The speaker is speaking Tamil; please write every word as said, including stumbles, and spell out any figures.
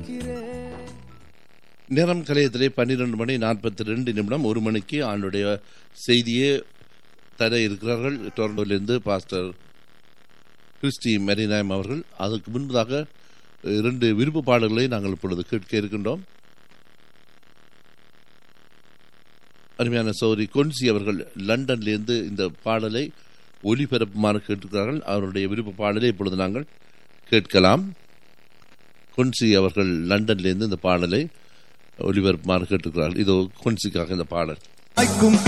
நேரம் கலையத்திலே பன்னிரண்டு மணி நாற்பத்தி ரெண்டு நிமிடம். ஒரு மணிக்கு ஆண்டுடைய செய்தியே தர இருக்கிறார்கள் டொரண்டோவிலிருந்து பாஸ்டர் கிறிஸ்டி மெரினாயம் அவர்கள். அதற்கு முன்பதாக இரண்டு விருப்பு பாடல்களை நாங்கள் இப்பொழுது கேட்க இருக்கின்றோம். அருமையான சௌரி கொன்சி அவர்கள் லண்டன்லேருந்து இந்த பாடலை ஒலிபரப்புமாறு கேட்டிருக்கிறார்கள். அவருடைய விருப்ப பாடலை இப்பொழுது நாங்கள் கேட்கலாம். கொன்சி அவர்கள் லண்டன்லேருந்து இந்த பாடலை ஒலிபரப்புமாறு கேட்டிருக்கிறார்கள். இதோ கொன்சிக்காக இந்த பாடல்.